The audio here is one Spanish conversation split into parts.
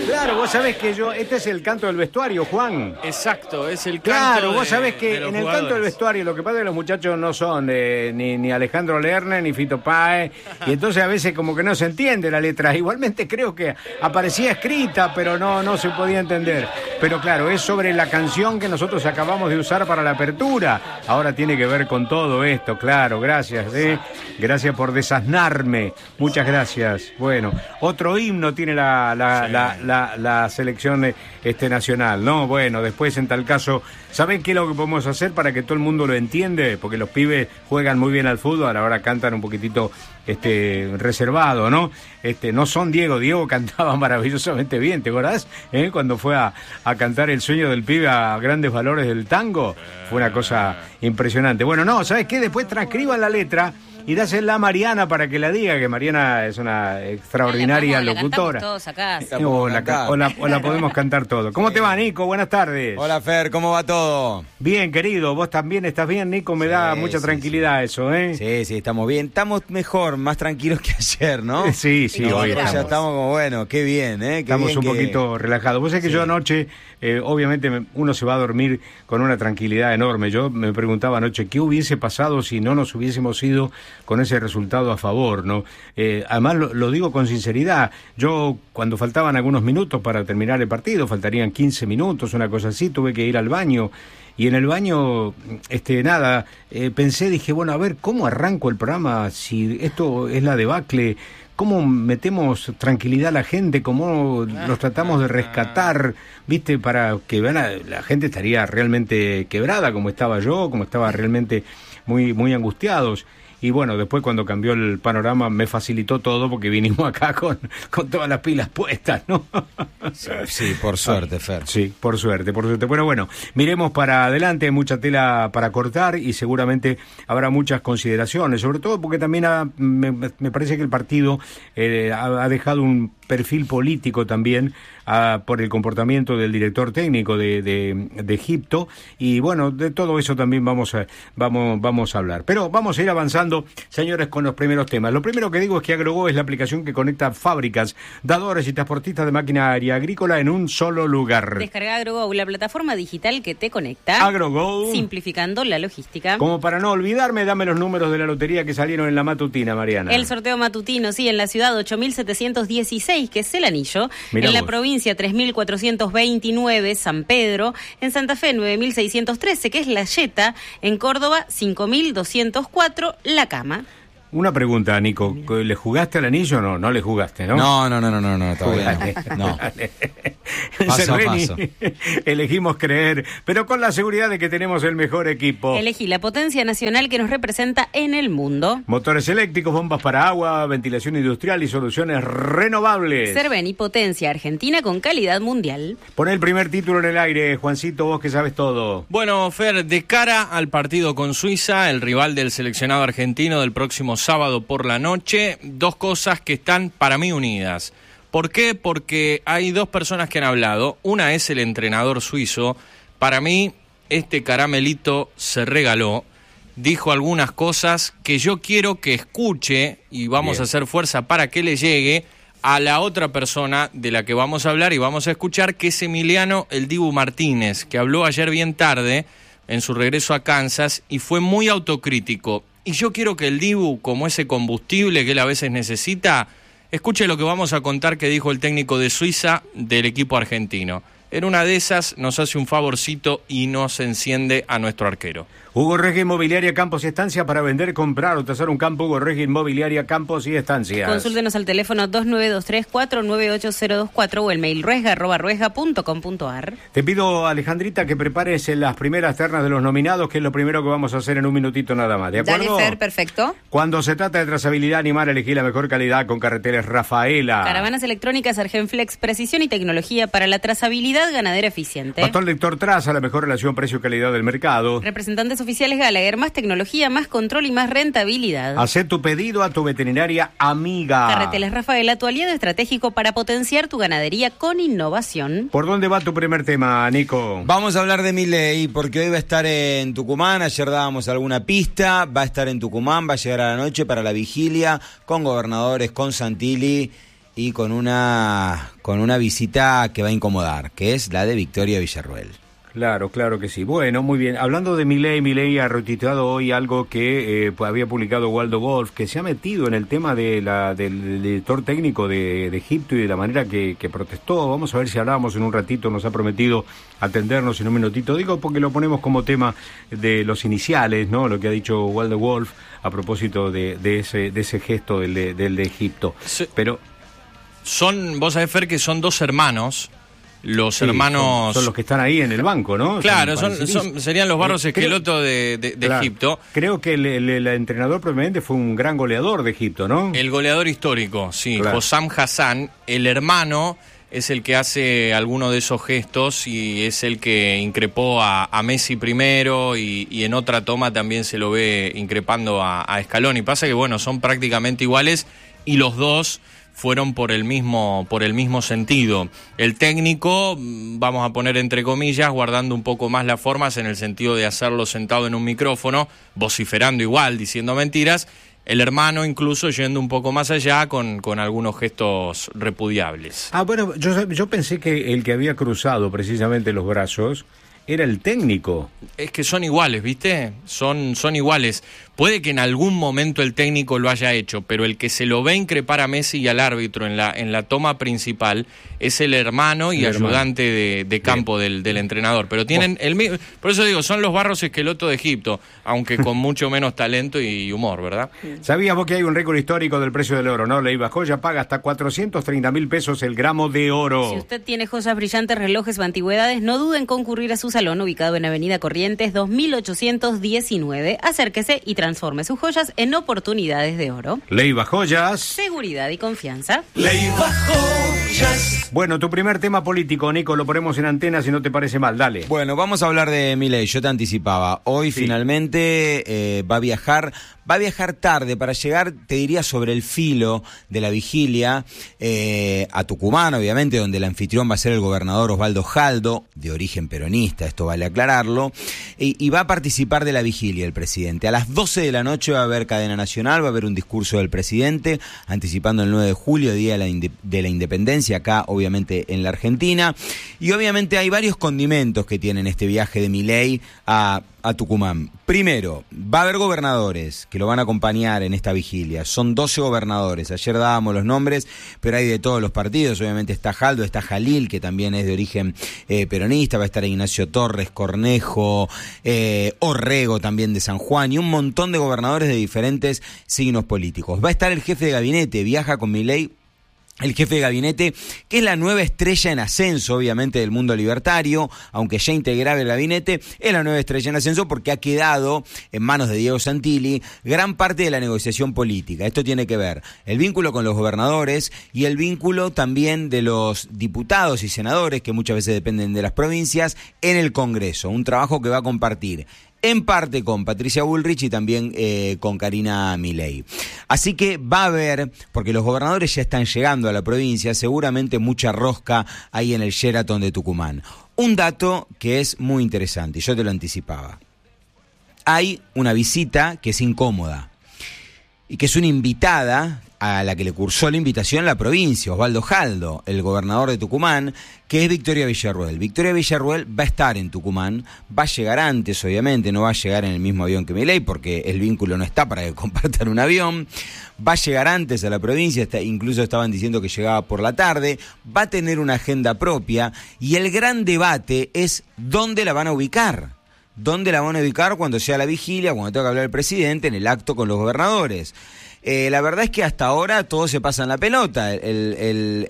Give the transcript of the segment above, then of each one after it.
Claro, vos sabés que este es el canto del vestuario, Juan. Exacto, es el canto. Claro, vos sabés que en el jugadores. canto del vestuario lo que pasa es que los muchachos no son ni Alejandro Lerner ni Fito Páez, y entonces a veces como que no se entiende la letra. Igualmente creo que aparecía escrita, pero no se podía entender. Pero claro, es sobre la canción que nosotros acabamos de usar para la apertura. Ahora tiene que ver con todo esto, claro, gracias, gracias por desasnarme, muchas gracias. Bueno, otro himno tiene la selección nacional, ¿no? Bueno, después en tal caso, ¿saben qué es lo que podemos hacer para que todo el mundo lo entiende? Porque los pibes juegan muy bien al fútbol, ahora cantan un poquitito reservado, ¿no? No son Diego cantaba maravillosamente bien, ¿te acordás? Cuando fue a cantar El sueño del pibe a grandes valores del tango, fue una cosa impresionante. Bueno, no, ¿sabes qué? Después transcriban la letra y dásela a Mariana para que la diga, que Mariana es una extraordinaria locutora. Todos acá. O la podemos cantar todo. ¿Cómo te va, Nico? Buenas tardes. Hola, Fer, ¿cómo va todo? Bien, querido, vos también estás bien, Nico, me da mucha tranquilidad eso, ¿eh? Sí, estamos bien, estamos mejor, más tranquilos que ayer, ¿no? Sí, hoy ya estamos como, bueno, qué bien, ¿eh? Estamos un poquito relajados. Vos sabés que yo anoche, obviamente uno se va a dormir con una tranquilidad enorme. Yo me preguntaba anoche, ¿qué hubiese pasado si no nos hubiésemos ido con ese resultado a favor, ¿no? Además lo digo con sinceridad, yo cuando faltaban algunos minutos para terminar el partido, faltarían 15 minutos, una cosa así, tuve que ir al baño, y en el baño, pensé, dije, bueno, a ver, ¿cómo arranco el programa si esto es la debacle? ¿Cómo metemos tranquilidad a la gente? ¿Cómo los tratamos de rescatar? ¿Viste? Para que vean, la gente estaría realmente quebrada, como estaba yo, como estaba realmente muy, muy angustiados. Y bueno, después cuando cambió el panorama me facilitó todo porque vinimos acá con todas las pilas puestas, ¿no? Sí, por suerte, Fer. Sí, por suerte. Bueno, miremos para adelante, hay mucha tela para cortar y seguramente habrá muchas consideraciones, sobre todo porque también me parece que el partido ha dejado un perfil político también por el comportamiento del director técnico de Egipto, y bueno, de todo eso también vamos a hablar. Pero vamos a ir avanzando, señores, con los primeros temas. Lo primero que digo es que AgroGo es la aplicación que conecta fábricas, dadores y transportistas de maquinaria agrícola en un solo lugar. Descarga AgroGo, la plataforma digital que te conecta. AgroGo, simplificando la logística. Como para no olvidarme, dame los números de la lotería que salieron en la matutina, Mariana. El sorteo matutino, sí, en la ciudad 8.716, que es el anillo. Mirá en la vos. Provincia 3.429, San Pedro. En Santa Fe 9.613, que es La Yeta. En Córdoba 5.204, La Cama. Una pregunta, Nico, ¿le jugaste al anillo o no? No le jugaste, ¿no? No, todavía no. En Paso a Cerveni paso. elegimos creer, pero con la seguridad de que tenemos el mejor equipo. Elegí la potencia nacional que nos representa en el mundo. Motores eléctricos, bombas para agua, ventilación industrial y soluciones renovables. Cerveni, potencia argentina con calidad mundial. Pon el primer título en el aire, Juancito, vos que sabes todo. Bueno, Fer, de cara al partido con Suiza, el rival del seleccionado argentino del próximo sábado por la noche, dos cosas que están para mí unidas. ¿Por qué? Porque hay dos personas que han hablado. Una es el entrenador suizo. Para mí, este caramelito se regaló. Dijo algunas cosas que yo quiero que escuche y vamos a hacer fuerza para que le llegue a la otra persona de la que vamos a hablar y vamos a escuchar, que es Emiliano El Dibu Martínez, que habló ayer bien tarde en su regreso a Kansas y fue muy autocrítico. Y yo quiero que el Dibu, como ese combustible que él a veces necesita, escuche lo que vamos a contar que dijo el técnico de Suiza del equipo argentino. En una de esas nos hace un favorcito y nos enciende a nuestro arquero. Hugo Regia Inmobiliaria Campos y Estancia, para vender, comprar o tasar un campo. Hugo Regia Inmobiliaria Campos y Estancias. Consúltenos al teléfono 2923-498-024 o el mail ruesga@ruesga.com.ar. Te pido, Alejandrita, que prepares las primeras ternas de los nominados, que es lo primero que vamos a hacer en un minutito nada más, ¿de acuerdo? Dale, Fer, perfecto. Cuando se trata de trazabilidad animal, elegí la mejor calidad con Carreteles Rafaela. Caravanas electrónicas Argenflex, precisión y tecnología para la trazabilidad ganadera eficiente. Pastor Lector Traza, la mejor relación precio-calidad del mercado. Representantes oficiales Gallagher, más tecnología, más control y más rentabilidad. Hacé tu pedido a tu veterinaria amiga. Carreteles Rafaela, tu aliado estratégico para potenciar tu ganadería con innovación. ¿Por dónde va tu primer tema, Nico? Vamos a hablar de Milei, porque hoy va a estar en Tucumán. Ayer dábamos alguna pista. Va a estar en Tucumán, va a llegar a la noche para la vigilia con gobernadores, con Santilli. y con una visita que va a incomodar, que es la de Victoria Villarruel. Claro, claro que sí. Bueno, muy bien. Hablando de Milei ha retuiteado hoy algo que había publicado Waldo Wolf, que se ha metido en el tema del director técnico de Egipto y de la manera que protestó. Vamos a ver si hablamos en un ratito, nos ha prometido atendernos en un minutito. Digo porque lo ponemos como tema de los iniciales, ¿no? Lo que ha dicho Waldo Wolf a propósito de ese gesto del de Egipto. Sí. Pero vos sabés, Fer, que son dos hermanos. Los hermanos... Son los que están ahí en el banco, ¿no? Claro, serían los Barros Esqueloto de claro, Egipto. Creo que el entrenador probablemente fue un gran goleador de Egipto, ¿no? El goleador histórico, sí, claro. Hossam Hassan. El hermano es el que hace alguno de esos gestos y es el que increpó a Messi primero y en otra toma también se lo ve increpando a Scaloni. Pasa que, bueno, son prácticamente iguales y los dos fueron por el mismo sentido. El técnico, vamos a poner entre comillas, guardando un poco más las formas en el sentido de hacerlo sentado en un micrófono, vociferando igual, diciendo mentiras. El hermano incluso yendo un poco más allá con algunos gestos repudiables. Bueno, yo pensé que el que había cruzado precisamente los brazos era el técnico. Es que son iguales, ¿viste? Son iguales. Puede que en algún momento el técnico lo haya hecho, pero el que se lo ve increpar a Messi y al árbitro en la toma principal es el hermano y ayudante de campo del entrenador. Pero tienen el mismo. Por eso digo, son los Barros Esqueloto de Egipto, aunque con mucho menos talento y humor, ¿verdad? ¿Sabías vos que hay un récord histórico del precio del oro, no? Leiva Joya paga hasta 430.000 pesos el gramo de oro. Si usted tiene joyas brillantes, relojes o antigüedades, no duden en concurrir a su salón ubicado en Avenida Corrientes 2819. Acérquese y transforme sus joyas en oportunidades de oro. Leiva Joyas. Seguridad y confianza. Leiva Joyas. Bueno, tu primer tema político, Nico, lo ponemos en antena si no te parece mal, dale. Bueno, vamos a hablar de Milei, yo te anticipaba. Hoy finalmente va a viajar tarde para llegar, te diría, sobre el filo de la vigilia a Tucumán, obviamente, donde el anfitrión va a ser el gobernador Osvaldo Jaldo, de origen peronista, esto vale aclararlo, y va a participar de la vigilia el presidente. A las 12 de la noche va a haber cadena nacional, va a haber un discurso del presidente, anticipando el 9 de julio, Día de la Independencia, acá obviamente en la Argentina, y obviamente hay varios condimentos que tienen este viaje de Milei a Tucumán. Primero, va a haber gobernadores que lo van a acompañar en esta vigilia. Son 12 gobernadores. Ayer dábamos los nombres, pero hay de todos los partidos. Obviamente está Jaldo, está Jalil, que también es de origen peronista. Va a estar Ignacio Torres, Cornejo, Orrego también de San Juan, y un montón de gobernadores de diferentes signos políticos. Va a estar el jefe de gabinete, viaja con Milei. El jefe de gabinete, que es la nueva estrella en ascenso, obviamente, del mundo libertario, aunque ya integraba el gabinete, es la nueva estrella en ascenso porque ha quedado en manos de Diego Santilli gran parte de la negociación política. Esto tiene que ver el vínculo con los gobernadores y el vínculo también de los diputados y senadores, que muchas veces dependen de las provincias, en el Congreso. Un trabajo que va a compartir en parte con Patricia Bullrich y también con Karina Milei. Así que va a haber, porque los gobernadores ya están llegando a la provincia, seguramente mucha rosca ahí en el Sheraton de Tucumán. Un dato que es muy interesante, y yo te lo anticipaba. Hay una visita que es incómoda y que es una invitada a la que le cursó la invitación la provincia, Osvaldo Jaldo, el gobernador de Tucumán, que es Victoria Villarruel. Victoria Villarruel va a estar en Tucumán, va a llegar antes, obviamente, no va a llegar en el mismo avión que Milei, porque el vínculo no está para que compartan un avión, va a llegar antes a la provincia, incluso estaban diciendo que llegaba por la tarde, va a tener una agenda propia, y el gran debate es dónde la van a ubicar. ¿Dónde la van a ubicar cuando sea la vigilia, cuando tenga que hablar el presidente, en el acto con los gobernadores? La verdad es que hasta ahora todo se pasa en la pelota. Desde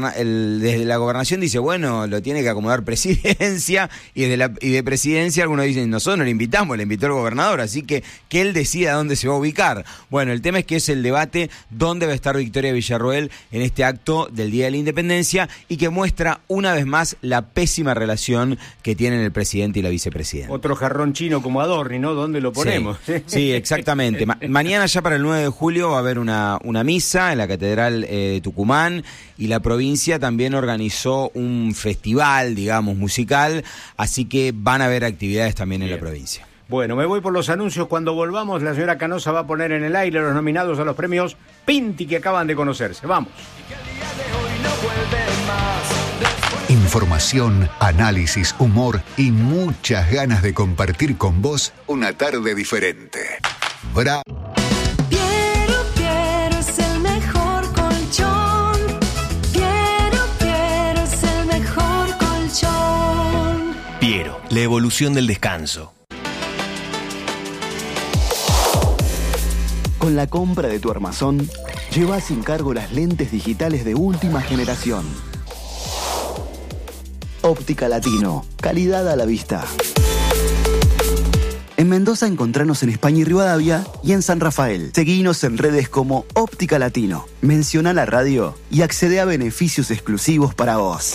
la gobernación dice, bueno, lo tiene que acomodar presidencia, y de presidencia algunos dicen, nosotros no le invitamos, le invitó el gobernador, así que él decida dónde se va a ubicar. Bueno, el tema es que es el debate dónde va a estar Victoria Villarruel en este acto del Día de la Independencia, y que muestra una vez más la pésima relación que tienen el presidente y la vicepresidenta. Otro jarrón chino como Adorni, ¿no? ¿Dónde lo ponemos? Sí, exactamente. Mañana ya para el 9 de julio va a haber una misa en la Catedral de Tucumán, y la provincia también organizó un festival, digamos, musical, así que van a haber actividades también en la provincia. Bueno, me voy por los anuncios. Cuando volvamos, la señora Canosa va a poner en el aire los nominados a los premios Pinti que acaban de conocerse. Vamos. Información, análisis, humor y muchas ganas de compartir con vos una tarde diferente. Piero es el mejor colchón. Piero es el mejor colchón. Piero, la evolución del descanso. Con la compra de tu armazón, lleva sin cargo las lentes digitales de última generación. Óptica Latino, calidad a la vista. En Mendoza encontranos en España y Rivadavia y en San Rafael. Seguinos en redes como Óptica Latino. Menciona la radio y accede a beneficios exclusivos para vos.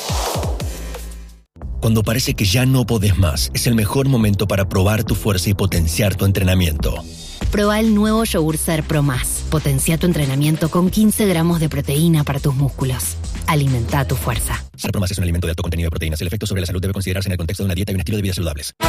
Cuando parece que ya no podés más, es el mejor momento para probar tu fuerza y potenciar tu entrenamiento. Proba el nuevo yogur Ser Pro Más. Potencia tu entrenamiento con 15 gramos de proteína para tus músculos. Alimenta tu fuerza. Ser Pro Más es un alimento de alto contenido de proteínas. El efecto sobre la salud debe considerarse en el contexto de una dieta y un estilo de vida saludables.